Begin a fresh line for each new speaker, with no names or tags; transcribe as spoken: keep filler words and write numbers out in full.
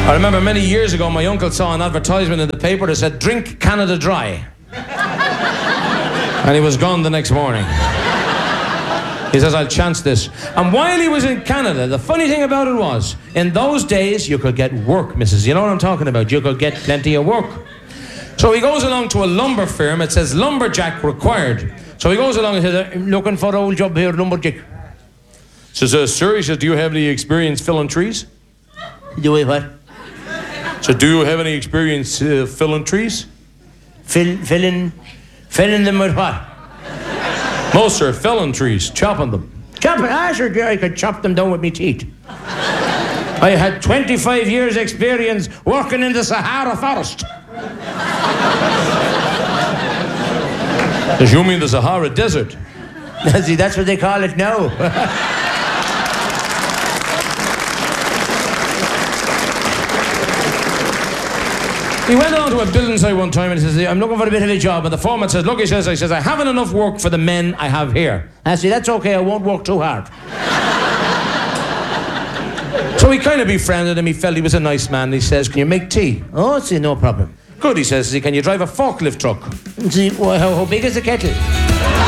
I remember many years ago, my uncle saw an advertisement in the paper that said, drink Canada Dry. And he was gone the next morning. He says, I'll chance this. And while he was in Canada, the funny thing about it was, in those days, you could get work, missus You know what I'm talking about? You could get plenty of work. So he goes along to a lumber firm. It says, lumberjack required. So he goes along and says, I'm looking for an old job here, lumberjack. Says, uh, sir, he says, do you have any experience filling trees?
Do we what?
So do you have any experience uh, filling trees?
Fill, filling, filling them with what?
No, sir, felling trees, chopping them.
Chopping? Ah, sure, I could chop them down with my teeth. I had twenty-five years experience working in the Sahara forest.
Does you mean the Sahara Desert?
See, that's what they call it now.
He went on to a building site one time and he says, I'm looking for a bit of a job. And the foreman says, look, he says, I says, I haven't enough work for the men I have here.
I see, that's okay, I won't work too hard.
So he kind of befriended him. He felt he was a nice man. He says, can you make tea?
Oh, see, no problem.
Good, he says, can you drive a forklift truck?
See, well, how, how big is the kettle?